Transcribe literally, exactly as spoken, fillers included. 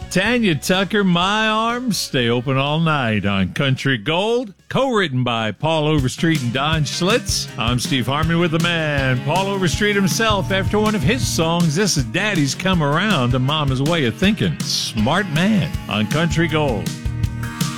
Tanya Tucker, My Arms Stay Open All Night on Country Gold, co-written by Paul Overstreet and Don Schlitz. I'm Steve Harmon with the man, Paul Overstreet himself, after one of his songs. This is Daddy's Come Around, a Mama's Way of Thinking. Smart man on Country Gold.